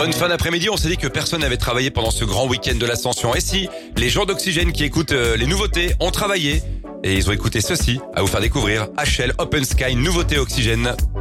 Bonne fin d'après-midi, on s'est dit que personne n'avait travaillé pendant ce grand week-end de l'Ascension. Et si, les gens d'Oxygène qui écoutent les nouveautés ont travaillé et ils ont écouté ceci à vous faire découvrir HL Open Sky, nouveauté Oxygène.